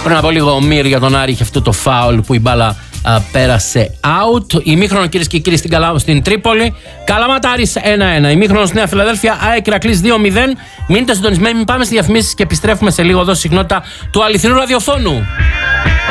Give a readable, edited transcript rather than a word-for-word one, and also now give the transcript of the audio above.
Πριν από λίγο ο Μύρ για τον Άρη είχε αυτό το φάουλ που η μπάλα πέρασε out. Ημίχρονο, κυρίες και κύριοι, στην Τρίπολη. Καλαμάταρης 1-1. Ημίχρονο Νέα Φιλαδέλφια, ΑΕΚ Ηρακλής 2-0. Μείνετε συντονισμένοι, μην πάμε στις διαφημίσεις και επιστρέφουμε σε λίγο εδώ στη συχνότητα του αληθινού ραδιοφώνου.